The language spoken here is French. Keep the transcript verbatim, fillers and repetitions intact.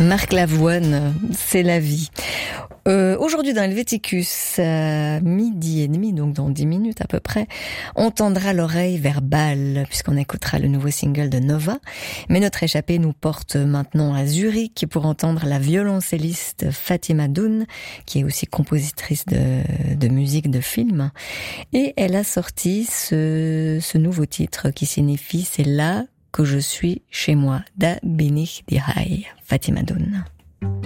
Marc Lavoine, c'est la vie. Euh, aujourd'hui dans Helvéticus, à midi et demi, donc dans dix minutes à peu près, on tendra l'oreille vers Bâle, puisqu'on écoutera le nouveau single de Nova. Mais notre échappée nous porte maintenant à Zurich pour entendre la violoncelliste Fatima Doun, qui est aussi compositrice de, de musique de film. Et elle a sorti ce, ce nouveau titre qui signifie « C'est là que je suis chez moi », Da bin ich die Hai, Fatima Doun.